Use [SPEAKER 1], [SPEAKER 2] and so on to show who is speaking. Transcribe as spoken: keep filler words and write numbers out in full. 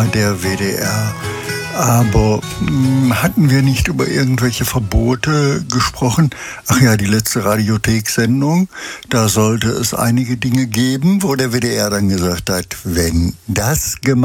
[SPEAKER 1] Der W D R. Aber mh, hatten wir nicht über irgendwelche Verbote gesprochen? Ach ja, die letzte Radiothek-Sendung, da sollte es einige Dinge geben, wo der W D R dann gesagt hat, wenn das gemacht